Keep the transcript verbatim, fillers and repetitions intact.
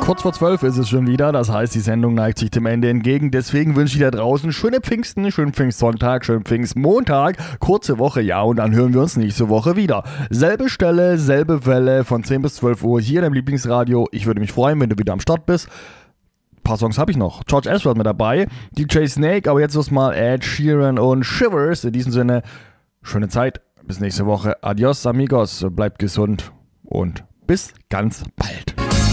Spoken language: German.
Kurz vor zwölf ist es schon wieder, das heißt, die Sendung neigt sich dem Ende entgegen. Deswegen wünsche ich da draußen schöne Pfingsten, schönen Pfingstsonntag, schönen Pfingstmontag, kurze Woche, ja, und dann hören wir uns nächste Woche wieder. Selbe Stelle, selbe Welle, von zehn bis zwölf Uhr hier in deinem Lieblingsradio. Ich würde mich freuen, wenn du wieder am Start bist. Ein paar Songs habe ich noch. George Ezra mit dabei, D J Snake, aber jetzt erstmal Ed Sheeran und Shivers. In diesem Sinne, schöne Zeit, bis nächste Woche. Adios, amigos, bleibt gesund und bis ganz bald.